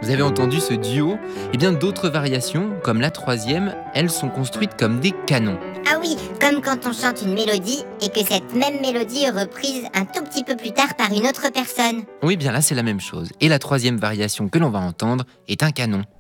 Vous avez entendu ce duo? Eh bien, d'autres variations, comme la troisième, elles sont construites comme des canons. Ah oui, comme quand on chante une mélodie et que cette même mélodie est reprise un tout petit peu plus tard par une autre personne. Oui, bien là, c'est la même chose. Et la troisième variation que l'on va entendre est un canon.